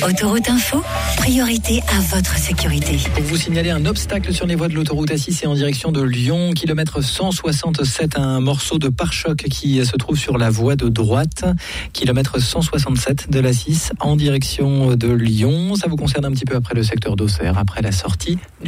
Autoroute Info, priorité à votre sécurité. Pour vous signaler un obstacle sur les voies de l'autoroute A6 et en direction de Lyon, kilomètre 167, un morceau de pare-choc qui se trouve sur la voie de droite, kilomètre 167 de l'A6 en direction de Lyon. Ça vous concerne un petit peu après le secteur d'Auxerre, après la sortie